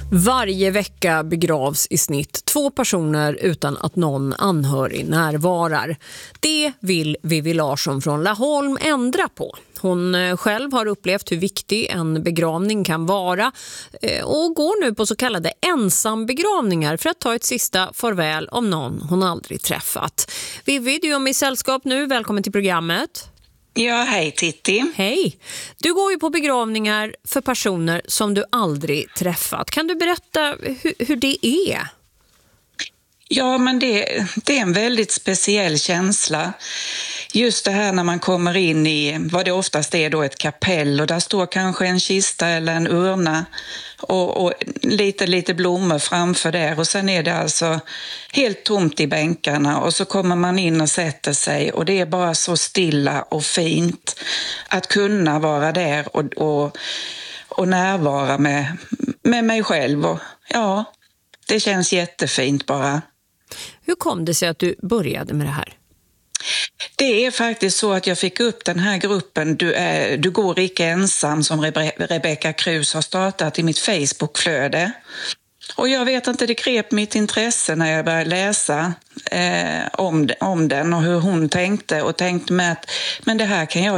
Varje vecka begravs i snitt 2 personer utan att någon anhörig närvarar. Det vill Vivi Larsson från Laholm ändra på. Hon själv har upplevt hur viktig en begravning kan vara och går nu på så kallade ensambegravningar för att ta ett sista farväl om någon hon aldrig träffat. Vivi, du är med i sällskap nu. Välkommen till programmet. Ja, hej Titti. Hej. Du går ju på begravningar för personer som du aldrig träffat. Kan du berätta hur det är? Ja, men det är en väldigt speciell känsla. Just det här när man kommer in i vad det oftast är då ett kapell och där står kanske en kista eller en urna och lite blommor framför där och sen är det alltså helt tomt i bänkarna och så kommer man in och sätter sig och det är bara så stilla och fint att kunna vara där och närvara med mig själv och ja, det känns jättefint bara. Hur kom det sig att du började med det här? Det är faktiskt så att jag fick upp den här gruppen Du går icke ensam som Rebecca Krus har startat i mitt Facebookflöde. Och jag vet inte, det grep mitt intresse när jag började läsa om den och hur hon tänkte och tänkte med att men det här kan jag